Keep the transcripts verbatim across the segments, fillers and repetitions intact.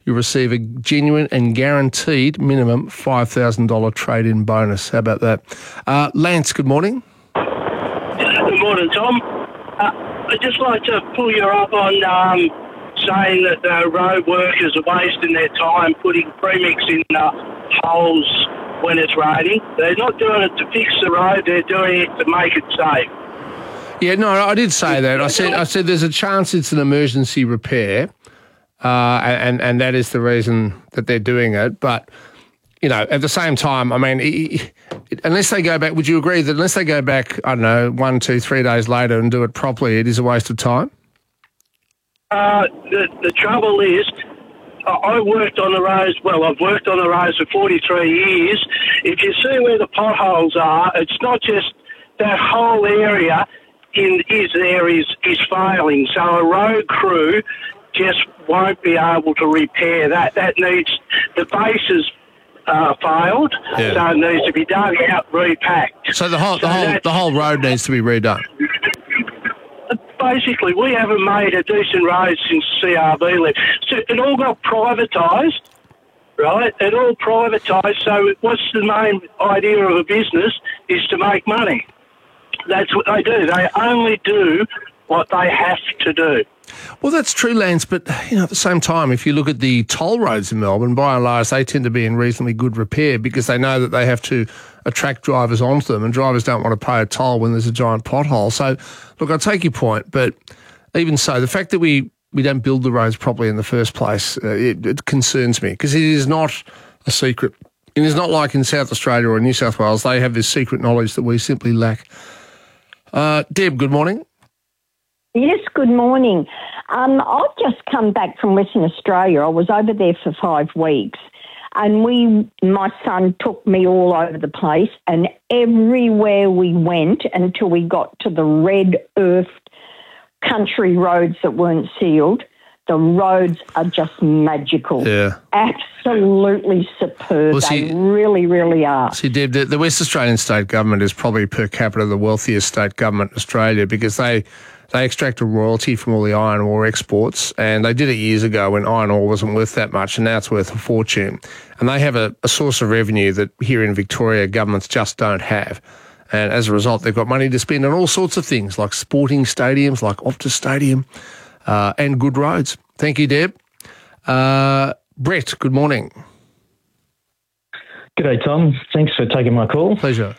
you receive a genuine and guaranteed minimum five thousand dollars trade-in bonus. How about that? Uh, Lance, good morning. Good morning, Tom. Uh, I'd just like to pull you up on um, saying that the road workers are wasting their time putting premix in uh, holes when it's raining. They're not doing it to fix the road, they're doing it to make it safe. Yeah, no, I did say that. I said I said there's a chance it's an emergency repair, uh, and, and that is the reason that they're doing it. But, you know, at the same time, I mean, it, it, unless they go back, would you agree that unless they go back, I don't know, one, two, three days later and do it properly, it is a waste of time? Uh, the, the trouble is, I worked on the roads, well, I've worked on the roads for forty-three years. If you see where the potholes are, it's not just that whole area in is there is, is failing. So a road crew just won't be able to repair that. That needs, the base has uh, failed, yeah. so it needs to be dug out, repacked. So the whole, so the whole, the whole road needs to be redone. Basically, we haven't made a decent road since C R B left. So it all got privatised, right? It all privatised. So what's the main idea of a business is to make money. That's what they do. They only do what they have to do. Well, that's true, Lance, but you know, at the same time, if you look at the toll roads in Melbourne, by and large, they tend to be in reasonably good repair because they know that they have to attract drivers onto them, and drivers don't want to pay a toll when there's a giant pothole. So, look, I take your point, but even so, the fact that we, we don't build the roads properly in the first place, uh, it, it concerns me because it is not a secret. It is not like in South Australia or New South Wales. They have this secret knowledge that we simply lack. Uh, Deb, good morning. Yes, good morning. Um, I've just come back from Western Australia. I was over there for five weeks and we, my son took me all over the place, and everywhere we went until we got to the red earthed country roads that weren't sealed, the roads are just magical. Yeah. Absolutely superb. Well, see, they really, really are. See, Deb, the, the West Australian state government is probably per capita the wealthiest state government in Australia because they... They extract a royalty from all the iron ore exports, and they did it years ago when iron ore wasn't worth that much, and now it's worth a fortune. And they have a, a source of revenue that here in Victoria governments just don't have. And as a result, they've got money to spend on all sorts of things, like sporting stadiums, like Optus Stadium, uh, and good roads. Thank you, Deb. Uh, Brett, good morning. G'day, Tom. Thanks for taking my call. Pleasure.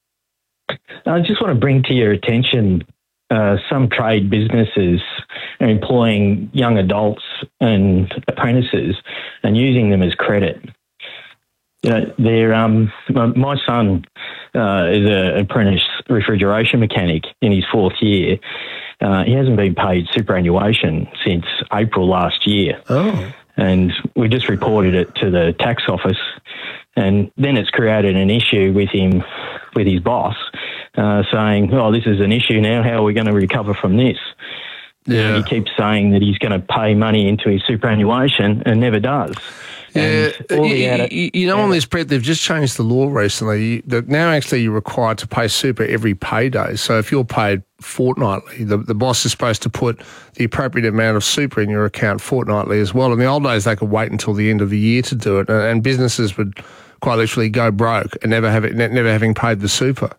I just want to bring to your attention Uh, some trade businesses are employing young adults and apprentices and using them as credit. You know, they're, um, my son uh, is an apprentice refrigeration mechanic in his fourth year. Uh, he hasn't been paid superannuation since April last year. Oh. And we just reported it to the tax office, and then it's created an issue with him, with his boss, uh, saying, oh, this is an issue now, how are we going to recover from this? Yeah. And he keeps saying that he's going to pay money into his superannuation and never does. Yeah, And all you, the outer- you, you know, on this, Brett, they've just changed the law recently that now actually you're required to pay super every payday. So if you're paid fortnightly, the, the boss is supposed to put the appropriate amount of super in your account fortnightly as well. In the old days, they could wait until the end of the year to do it, and, and businesses would quite literally go broke and never have it, never having paid the super.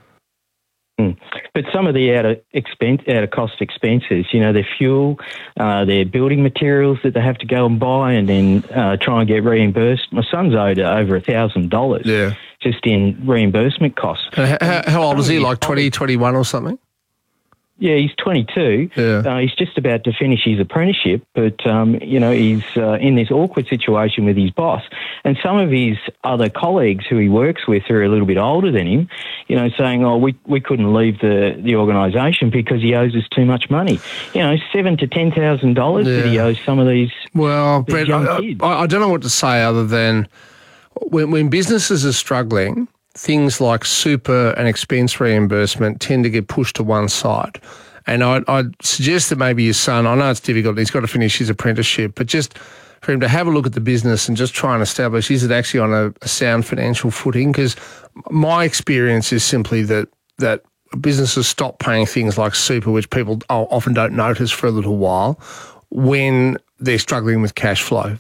Mm. But some of the out of expense, out of cost expenses, you know, their fuel, uh, their building materials that they have to go and buy and then uh, try and get reimbursed. My son's owed over a thousand dollars Yeah. just in reimbursement costs. How, how, how old is he? Like twenty, twenty-one or something? Yeah, he's twenty-two. Yeah. Uh, he's just about to finish his apprenticeship, but, um, you know, he's uh, in this awkward situation with his boss. And some of his other colleagues who he works with who are a little bit older than him, you know, saying, oh, we, we couldn't leave the, the organisation because he owes us too much money. You know, seven to ten thousand dollars Yeah. that he owes some of these, Well, these Brett, young I, kids. I, I don't know what to say other than when, when businesses are struggling, things like super and expense reimbursement tend to get pushed to one side. And I'd, I'd suggest that maybe your son, I know it's difficult, he's got to finish his apprenticeship, but just for him to have a look at the business and just try and establish, is it actually on a, a sound financial footing? Because my experience is simply that that businesses stop paying things like super, which people often don't notice for a little while, when they're struggling with cash flow.